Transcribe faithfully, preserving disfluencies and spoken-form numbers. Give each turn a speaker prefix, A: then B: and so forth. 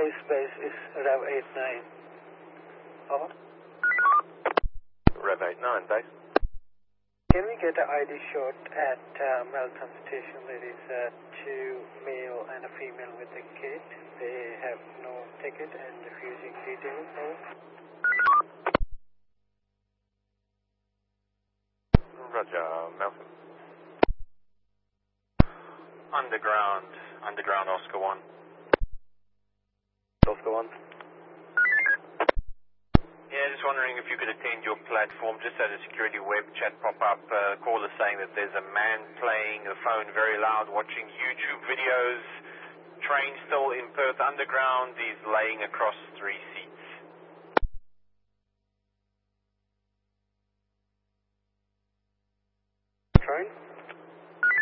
A: voice base is Rev eight nine. Over.
B: Rev eight nine, base.
A: Can we get an I D shot at uh, Melton Station? There is uh, two male and a female with a kid. They have no ticket and refusing details.
B: Roger, Melton.
C: Underground, underground Oscar one.
B: Oscar one.
C: Yeah, just wondering if you could attend your platform. Just had a security web chat pop up. Uh, caller saying that there's a man playing the phone very loud, watching YouTube videos. Train still in Perth Underground. He's laying across three seats.
A: Train?